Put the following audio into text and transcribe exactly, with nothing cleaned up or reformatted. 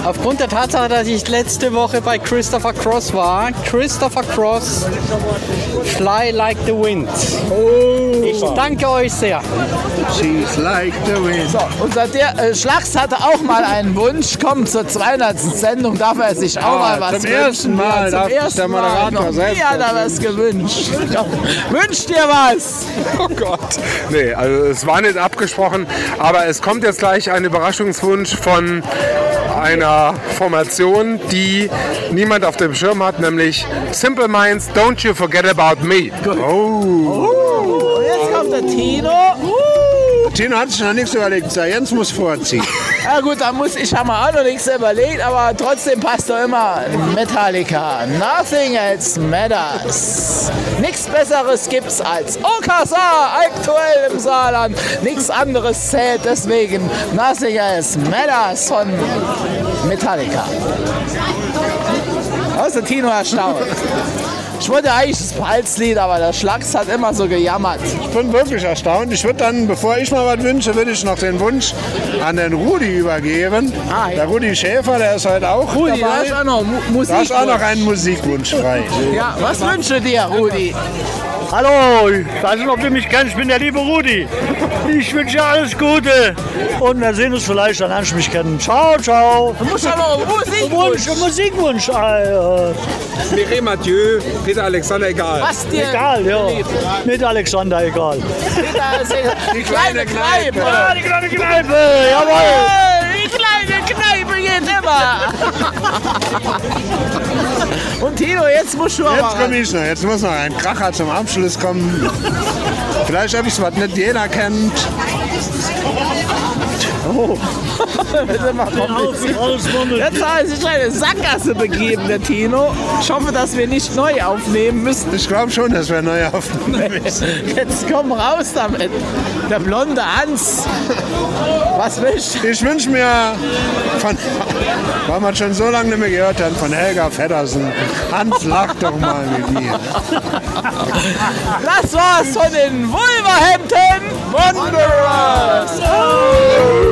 Aufgrund der Tatsache, dass ich letzte Woche bei Christopher Cross war, Christopher Cross, Fly Like the Wind. Oh. Ich danke euch sehr. She's like the wind. So, unser der, äh, Schlags hatte auch mal einen Wunsch. Komm, zur zweihundertsten Sendung darf er sich auch Ah, mal was zum wünschen. ersten Mal Ja, darf zum ersten der Moderator Mal. Noch selbst nie hat er was gewünscht. Wünscht dir was? Oh Gott. Nee, also es war nicht abgesprochen, aber es kommt jetzt gleich ein Überraschungswunsch von einer Formation, die niemand auf dem Schirm hat, nämlich Simple Minds, Don't You Forget About Me. Oh. Jetzt kommt der Tino. Tino hat sich noch nichts überlegt. Der Jens muss vorziehen. Ja gut, da muss ich habe mir auch noch nichts überlegt, aber trotzdem passt doch immer Metallica. Nothing else matters. Nichts Besseres gibt's als O K S A aktuell im Saarland. Nichts anderes zählt, deswegen Nothing else matters von Metallica. Da ist der Tino erstaunt. Ich wollte eigentlich das Palzlied, aber der Schlags hat immer so gejammert. Ich bin wirklich erstaunt. Ich würde dann, bevor ich mal was wünsche, würde ich noch den Wunsch an den Rudi übergeben. Ah, ja. Der Rudi Schäfer, der ist heute auch Rudi, da dabei. ist auch noch Mu Musik. Da ist auch noch ein Musikwunsch frei. Ja, was wünschst du dir, Rudi? Hallo, ich weiß nicht, ob du mich kennst, ich bin der liebe Rudi. Ich wünsche dir alles Gute und wir sehen uns vielleicht, dann lernst du mich kennen. Ciao, ciao. Du musst ja noch einen Musikwunsch. Wunsch, Musikwunsch. Äh, Mireille Mathieu, Peter Alexander, egal. Was dir egal, ja. beliebt. Mit Alexander, egal. Die kleine Kneipe. Ja, die kleine Kneipe, jawohl. Die kleine Kneipe geht immer. Und Tino, jetzt musst du aber Jetzt komme ich noch. Jetzt muss noch ein Kracher zum Abschluss kommen. Vielleicht etwas, was nicht jeder kennt. Oh. Jetzt hat er sich in eine Sackgasse begeben, der Tino. Ich hoffe, dass wir nicht neu aufnehmen müssen. Ich glaube schon, dass wir neu aufnehmen müssen. Jetzt komm raus damit. Der blonde Hans. Was willst du? Ich wünsche mir, von, weil man schon so lange nicht mehr gehört hat, von Helga Feddersen. Hans, lach doch mal mit mir. Das war's von den Wolverhampton Wanderers. Oh.